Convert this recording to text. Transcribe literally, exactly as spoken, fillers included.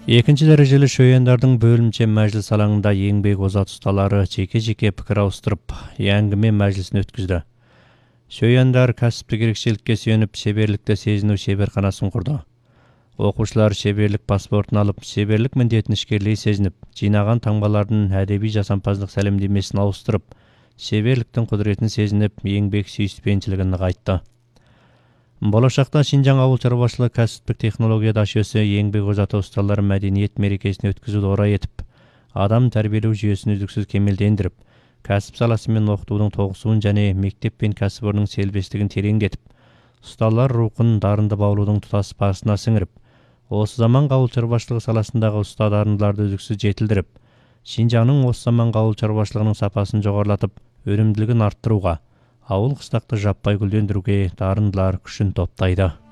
Экинчи дәрежелі шөйендардың бөлімче мәжіліс алаңында еңбек озат ұсталары жеке-жеке пікір ауыстырып, әңгіме мәжілісін өткізді. Шөйендар кәсіптік ерекшелікке сүйеніп, шеберлікті сезіну шеберханасын құрды. Оқушылар шеберлік паспортын алып, шеберлік міндетін ішкерлей сезініп, жинаған таңбалардың әдеби жасампаздық сәлемдемесін ауыстырып, шеберліктің құдіретін сезініп, еңбек сүйіспеншілігін нығайтты. Болашақта Шинжаң ауыл шаруашылығы кәсіптік технология дашөсі еңбек озаты ұсталары мәдениет мерекесін өткізуді орай етіп, адам тәрбиелеу жүйесін үздіксіз кемелдендіріп, кәсіп саласымен оқытудың тоғысуын және мектеп пен кәсіпорынның селбестігін тереңдетіп, ұсталар рухын дарынды баулудың тұтас басына сіңіріп, осы заманғы ауыл шаруашылығы саласындағы ұста дарындыларды үздіксіз жетілдіріп, Шинжаңның осы заманғы ауыл шаруашылығының сапасын жоғарылатып, өнімділігін арттыруға, ауыл қыстақты жаппай гүлдендіруге дарындылар күшін топтайды.